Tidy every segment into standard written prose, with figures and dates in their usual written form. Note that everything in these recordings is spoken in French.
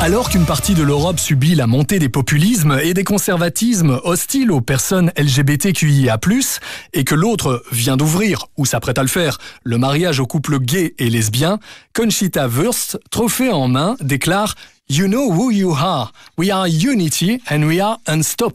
Alors qu'une partie de l'Europe subit la montée des populismes et des conservatismes hostiles aux personnes LGBTQIA+, et que l'autre vient d'ouvrir, ou s'apprête à le faire, le mariage aux couples gays et lesbiens, Conchita Wurst, trophée en main, déclare « You know who you are. We are unity and we are unstoppable. »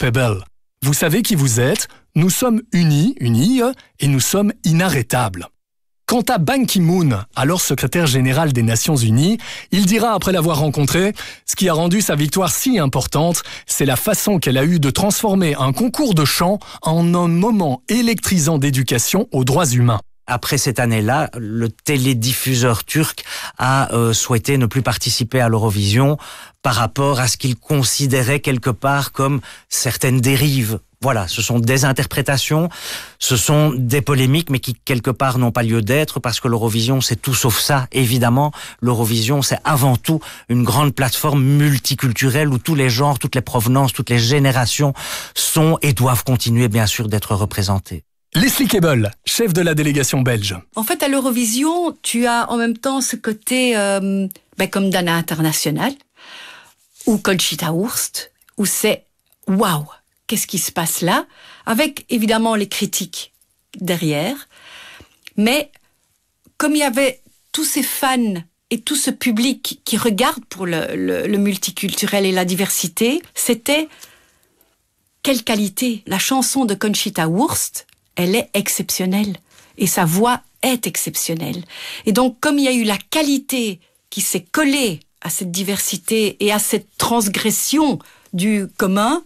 Vous savez qui vous êtes, nous sommes unis, et nous sommes inarrêtables. Quant à Ban Ki-moon, alors secrétaire général des Nations Unies, il dira après l'avoir rencontré « Ce qui a rendu sa victoire si importante, c'est la façon qu'elle a eue de transformer un concours de chant en un moment électrisant d'éducation aux droits humains. » Après cette année-là, le télédiffuseur turc a souhaité ne plus participer à l'Eurovision par rapport à ce qu'il considérait quelque part comme certaines dérives. Voilà, ce sont des interprétations, ce sont des polémiques, mais qui quelque part n'ont pas lieu d'être, parce que l'Eurovision, c'est tout sauf ça, évidemment. L'Eurovision, c'est avant tout une grande plateforme multiculturelle où tous les genres, toutes les provenances, toutes les générations sont et doivent continuer, bien sûr, d'être représentés. Leslie Keble, chef de la délégation belge. En fait, à l'Eurovision, tu as en même temps ce côté comme Dana International ou Conchita Wurst, où c'est « waouh ». Qu'est-ce qui se passe là? Avec évidemment les critiques derrière. Mais comme il y avait tous ces fans et tout ce public qui regarde pour le multiculturel et la diversité, c'était quelle qualité. La chanson de Conchita Wurst, elle est exceptionnelle. Et sa voix est exceptionnelle. Et donc, comme il y a eu la qualité qui s'est collée à cette diversité et à cette transgression du commun,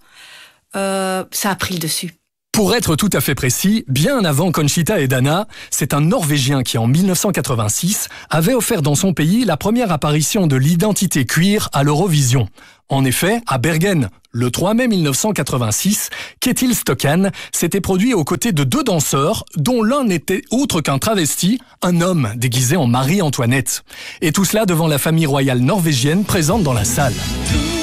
ça a pris le dessus. Pour être tout à fait précis, bien avant Conchita et Dana, c'est un Norvégien qui, en 1986, avait offert dans son pays la première apparition de l'identité queer à l'Eurovision. En effet, à Bergen, le 3 mai 1986, Ketil Stokkan s'était produit aux côtés de deux danseurs, dont l'un n'était autre qu'un travesti, un homme déguisé en Marie-Antoinette. Et tout cela devant la famille royale norvégienne présente dans la salle.